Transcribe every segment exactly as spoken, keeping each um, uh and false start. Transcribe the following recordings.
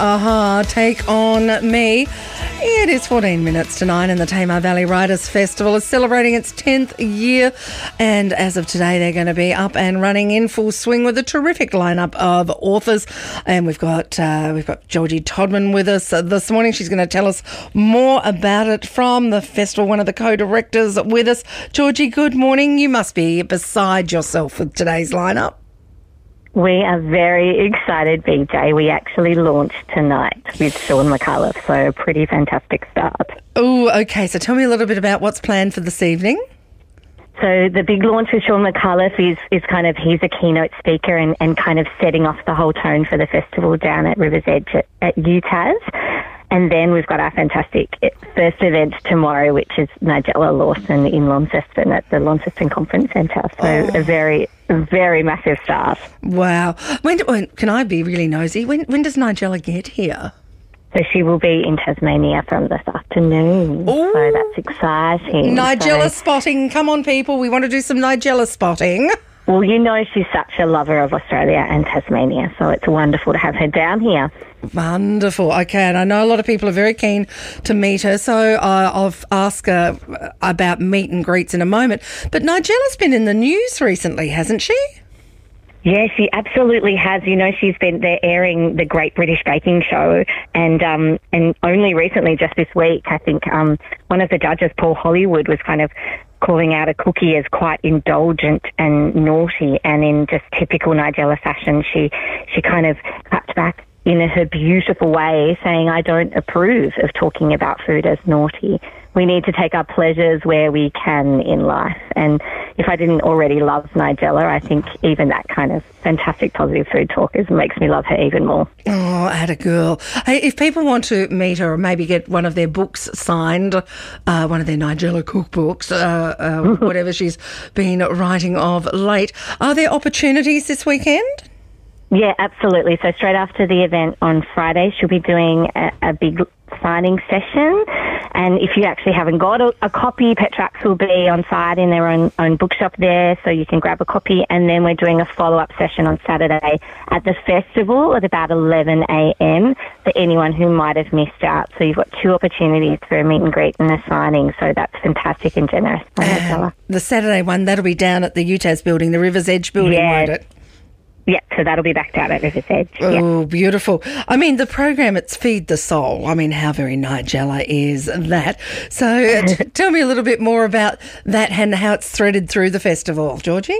Aha, Take On Me. It is fourteen minutes to nine and the Tamar Valley Writers Festival is celebrating its tenth year, and as of today they're going to be up and running in full swing with a terrific lineup of authors. And we've got uh, we've got Georgie Todman with us uh, this morning. She's going to tell us more about it from the festival, one of the co-directors with us. Georgie, good morning. You must be beside yourself with today's lineup. We are very excited, B J. We actually launched tonight with Sean McAuliffe, so a pretty fantastic start. Oh, okay. So tell me a little bit about what's planned for this evening. So the big launch with Sean McAuliffe is, is kind of, he's a keynote speaker and, and kind of setting off the whole tone for the festival down at River's Edge at, at U T A S. And then we've got our fantastic first event tomorrow, which is Nigella Lawson in Launceston at the Launceston Conference Centre. So oh. a very, very massive start. Wow. When, when can I be really nosy? When when does Nigella get here? So she will be in Tasmania from this afternoon. Ooh. So that's exciting. Nigella so, spotting. Come on, people. We want to do some Nigella spotting. Well, you know she's such a lover of Australia and Tasmania, so it's wonderful to have her down here. Wonderful. Okay, and I know a lot of people are very keen to meet her, so uh, I'll ask her about meet and greets in a moment. But Nigella's been in the news recently, hasn't she? Yeah, she absolutely has. You know, she's been there airing the Great British Baking Show, and um, and only recently, just this week, I think um, one of the judges, Paul Hollywood, was kind of calling out a cookie as quite indulgent and naughty, and in just typical Nigella fashion, she she kind of clapped back in her beautiful way, saying, "I don't approve of talking about food as naughty. We need to take our pleasures where we can in life." And if I didn't already love Nigella, I think even that kind of fantastic positive food talk is, makes me love her even more. Oh, atta girl. Hey, if people want to meet her or maybe get one of their books signed, uh, one of their Nigella cookbooks, uh, uh, whatever she's been writing of late, are there opportunities this weekend? Yeah, absolutely. So straight after the event on Friday, she'll be doing a, a big signing session. And if you actually haven't got a, a copy, Petrax will be on site in their own, own bookshop there, so you can grab a copy. And then we're doing a follow-up session on Saturday at the festival at about eleven a.m. for anyone who might have missed out. So you've got two opportunities for a meet and greet and a signing, so that's fantastic and generous. And the Saturday one, that'll be down at the U T A S building, the River's Edge building, yeah. won't it? Yeah, so that'll be back down at River's Edge. Oh, yeah. Beautiful. I mean, the program, it's Feed the Soul. I mean, how very Nigella is that? So uh, t- tell me a little bit more about that and how it's threaded through the festival, Georgie.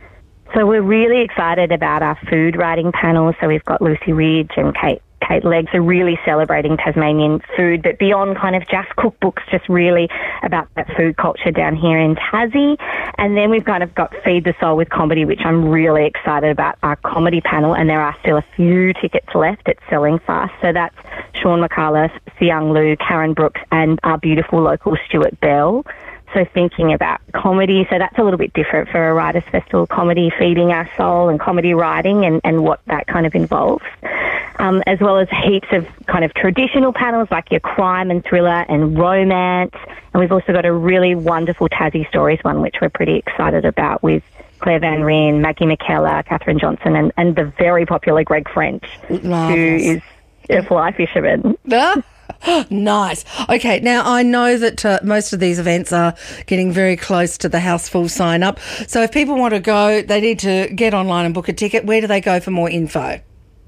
So we're really excited about our food writing panel. So we've got Lucy Ridge and Kate Kate Leggs are really celebrating Tasmanian food, but beyond kind of just cookbooks, just really about that food culture down here in Tassie. And then we've kind of got Feed the Soul with comedy, which I'm really excited about, our comedy panel, and there are still a few tickets left. It's selling fast. So that's Sean McAuliffe, Siang Lu, Karen Brooks, and our beautiful local Stuart Bell. So thinking about comedy, so that's a little bit different for a writers' festival, comedy feeding our soul and comedy writing and, and what that kind of involves. Um, as well as heaps of kind of traditional panels like your crime and thriller and romance. And we've also got a really wonderful Tassie Stories one, which we're pretty excited about, with Claire Van Ryn, Maggie McKellar, Catherine Johnson, and, and the very popular Greg French, Marvelous. Who is a fly fisherman. Ah. Nice. Okay, now I know that uh, most of these events are getting very close to the house full sign up. So if people want to go, they need to get online and book a ticket. Where do they go for more info?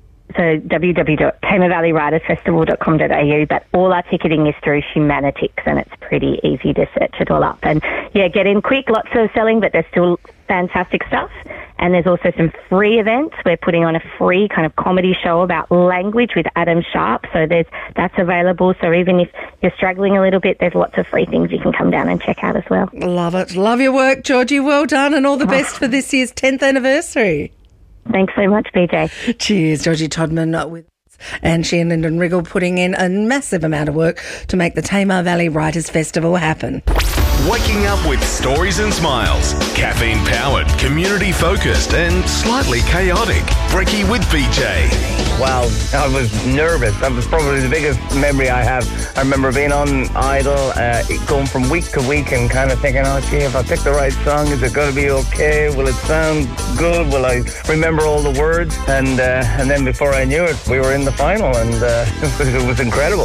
So w w w dot tamar valley writers festival dot com dot a u, but all our ticketing is through Humanitix, and it's pretty easy to search it all up. And yeah, get in quick, lots of selling, but there's still fantastic stuff. And there's also some free events. We're putting on a free kind of comedy show about language with Adam Sharp, so there's that's available. So even if you're struggling a little bit, there's lots of free things you can come down and check out as well. Love it. Love your work, Georgie. Well done, and all the best for this year's tenth anniversary. Thanks so much, B J. Cheers, Georgie Todman with us. And she and Lyndon Wriggle putting in a massive amount of work to make the Tamar Valley Writers Festival happen. Waking up with stories and smiles. Caffeine-powered, community-focused and slightly chaotic. Brekkie with B J. Wow, I was nervous. That was probably the biggest memory I have. I remember being on Idol, uh, going from week to week and kind of thinking, oh gee, if I pick the right song, is it going to be okay? Will it sound good? Will I remember all the words? And uh, and then before I knew it, we were in the final, and uh, it was incredible.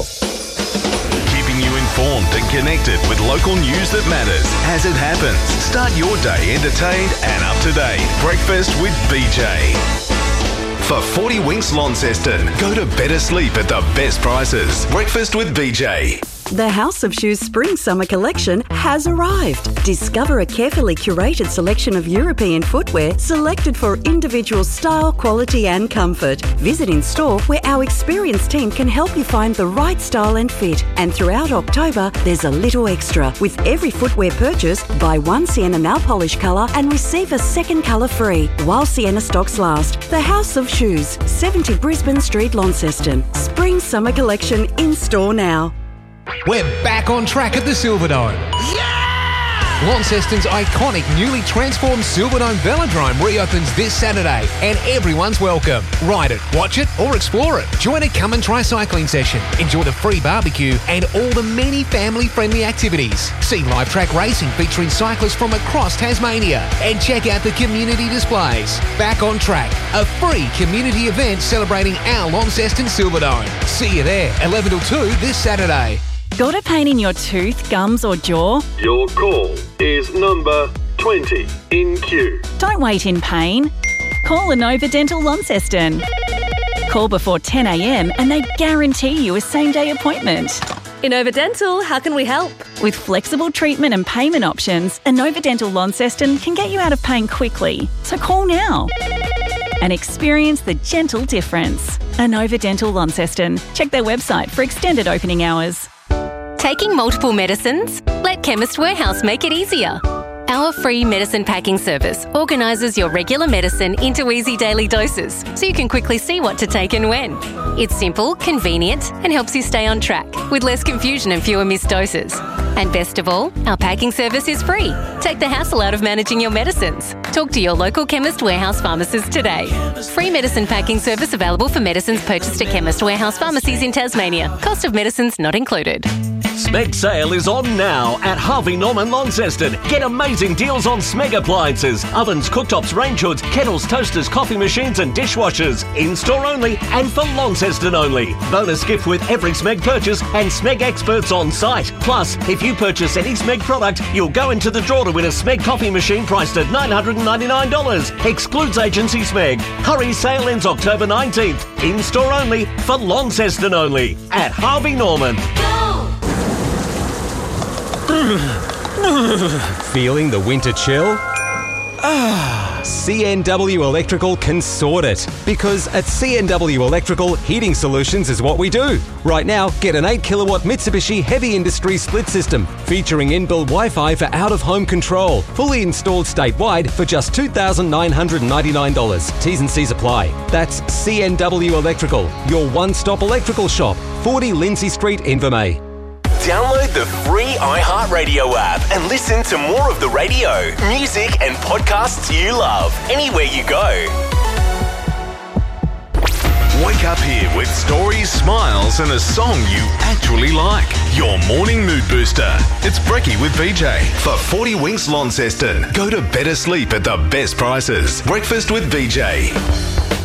Keeping you informed and connected with local news that matters as it happens. Start your day entertained and up to date. Breakfast with B J. For forty Winks Launceston, go to better sleep at the best prices. Breakfast with B J. The House of Shoes Spring-Summer collection has arrived. Discover a carefully curated selection of European footwear selected for individual style, quality and comfort. Visit in store where our experienced team can help you find the right style and fit. And throughout October, there's a little extra. With every footwear purchase, buy one Sienna nail polish colour and receive a second colour free while Sienna stocks last. The House of Shoes, seventy Brisbane Street, Launceston. Spring-Summer collection in store now. We're back on track at the Silverdome. Yeah! Launceston's iconic, newly transformed Silverdome Velodrome reopens this Saturday, and everyone's welcome. Ride it, watch it, or explore it. Join a come and try cycling session, enjoy the free barbecue, and all the many family-friendly activities. See live track racing featuring cyclists from across Tasmania, and check out the community displays. Back on Track, a free community event celebrating our Launceston Silverdome. See you there, eleven till two this Saturday. Got a pain in your tooth, gums or jaw? Your call is number twenty in queue. Don't wait in pain. Call Inova Dental Launceston. Call before ten a m and they guarantee you a same-day appointment. Inova Dental, how can we help? With flexible treatment and payment options, Inova Dental Launceston can get you out of pain quickly. So call now and experience the gentle difference. Inova Dental Launceston. Check their website for extended opening hours. Taking multiple medicines? Let Chemist Warehouse make it easier. Our free medicine packing service organises your regular medicine into easy daily doses so you can quickly see what to take and when. It's simple, convenient and helps you stay on track with less confusion and fewer missed doses. And best of all, our packing service is free. Take the hassle out of managing your medicines. Talk to your local Chemist Warehouse pharmacist today. Free medicine packing service available for medicines purchased at Chemist Warehouse pharmacies in Tasmania. Cost of medicines not included. Smeg sale is on now at Harvey Norman Launceston. Get amazing deals on Smeg appliances, ovens, cooktops, range hoods, kettles, toasters, coffee machines and dishwashers. In-store only and for Launceston only. Bonus gift with every Smeg purchase and Smeg experts on site. Plus, if you purchase any Smeg product, you'll go into the draw to win a Smeg coffee machine priced at nine hundred ninety-nine dollars. Excludes agency Smeg. Hurry, sale ends October nineteenth. In-store only for Launceston only at Harvey Norman. Feeling the winter chill? Ah, C N W Electrical can sort it. Because at C N W Electrical, heating solutions is what we do. Right now, get an eight kilowatt Mitsubishi Heavy Industry split system featuring inbuilt Wi-Fi for out-of-home control, fully installed statewide for just two thousand nine hundred ninety-nine dollars. T's and C's apply. That's C N W Electrical, your one-stop electrical shop, forty Lindsay Street, Invermay. Download the free iHeartRadio app and listen to more of the radio, music and podcasts you love anywhere you go. Wake up here with stories, smiles and a song you actually like. Your morning mood booster. It's Brekkie with B J. For forty Winks Launceston, go to better sleep at the best prices. Breakfast with B J.